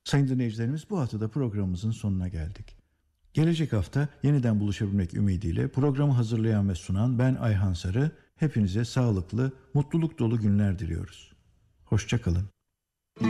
Sayın dinleyicilerimiz, bu hafta da programımızın sonuna geldik. Gelecek hafta yeniden buluşabilmek ümidiyle programı hazırlayan ve sunan ben Ayhan Sarı. Hepinize sağlıklı, mutluluk dolu günler diliyoruz. Hoşça kalın.